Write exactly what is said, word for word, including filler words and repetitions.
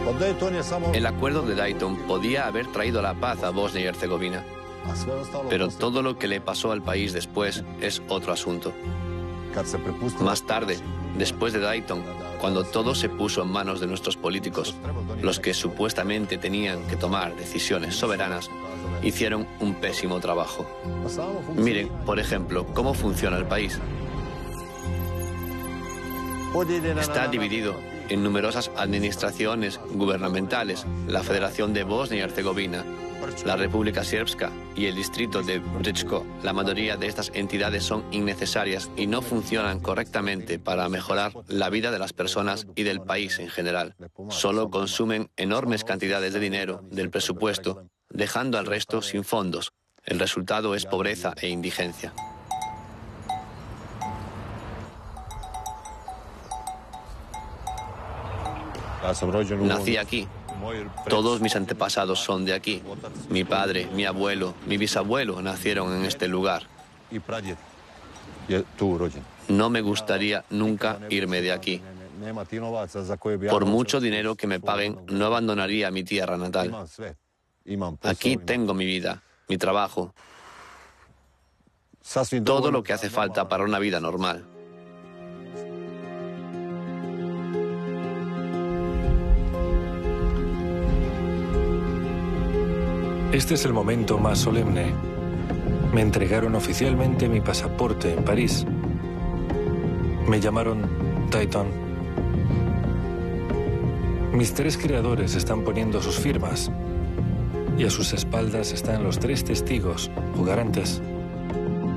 El acuerdo de Dayton podía haber traído la paz a Bosnia y Herzegovina, pero todo lo que le pasó al país después es otro asunto. Más tarde, después de Dayton, cuando todo se puso en manos de nuestros políticos, los que supuestamente tenían que tomar decisiones soberanas, hicieron un pésimo trabajo. Miren, por ejemplo, cómo funciona el país. Está dividido en numerosas administraciones gubernamentales, la Federación de Bosnia y Herzegovina, la República Srpska y el distrito de Brčko. La mayoría de estas entidades son innecesarias y no funcionan correctamente para mejorar la vida de las personas y del país en general. Solo consumen enormes cantidades de dinero del presupuesto, dejando al resto sin fondos. El resultado es pobreza e indigencia. Nací aquí. Todos mis antepasados son de aquí. Mi padre, mi abuelo, mi bisabuelo nacieron en este lugar. No me gustaría nunca irme de aquí. Por mucho dinero que me paguen, no abandonaría mi tierra natal. Aquí tengo mi vida, mi trabajo, todo lo que hace falta para una vida normal. Este es el momento más solemne. Me entregaron oficialmente mi pasaporte en París. Me llamaron Dayton. Mis tres creadores están poniendo sus firmas y a sus espaldas están los tres testigos o garantes